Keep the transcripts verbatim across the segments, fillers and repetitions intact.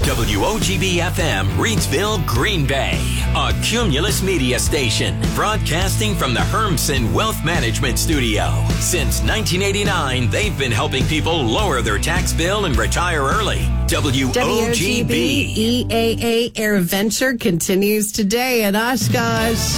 W O G B F M, Reidsville, Green Bay. A Cumulus Media station, broadcasting from the Hermson Wealth Management Studio. Since nineteen eighty-nine, they've been helping people lower their tax bill and retire early. W O G B. E A A AirVenture continues today at Oshkosh.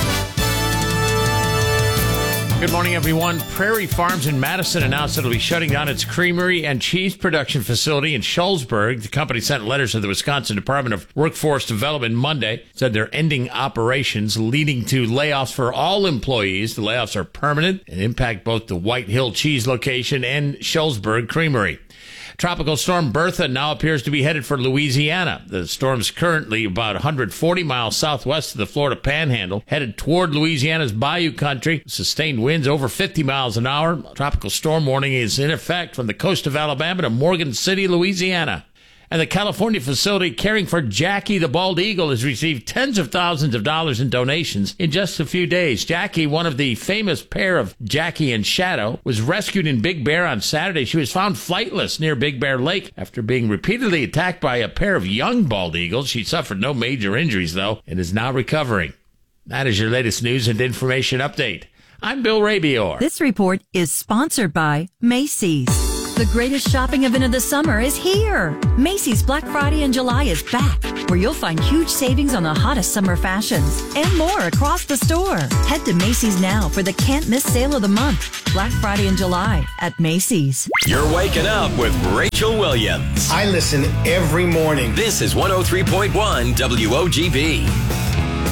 Good morning, everyone. Prairie Farms in Madison announced it'll be shutting down its creamery and cheese production facility in Shullsburg. The company sent letters to the Wisconsin Department of Workforce Development Monday, said they're ending operations, leading to layoffs for all employees. The layoffs are permanent and impact both the White Hill Cheese location and Shullsburg Creamery. Tropical storm Bertha now appears to be headed for Louisiana. The storm's currently about one hundred forty miles southwest of the Florida Panhandle, headed toward Louisiana's Bayou country. Sustained winds over fifty miles an hour. Tropical storm warning is in effect from the coast of Alabama to Morgan City, Louisiana. And the California facility caring for Jackie the bald eagle has received tens of thousands of dollars in donations in just a few days. Jackie, one of the famous pair of Jackie and Shadow, was rescued in Big Bear on Saturday. She was found flightless near Big Bear Lake after being repeatedly attacked by a pair of young bald eagles. She suffered no major injuries, though, and is now recovering. That is your latest news and information update. I'm Bill Rabior. This report is sponsored by Macy's. The greatest shopping event of the summer is here. Macy's Black Friday in July is back, where you'll find huge savings on the hottest summer fashions and more across the store. Head to Macy's now for the can't miss sale of the month. Black Friday in July at Macy's. You're waking up with Rachel Williams. I listen every morning. This is one oh three point one W O G B.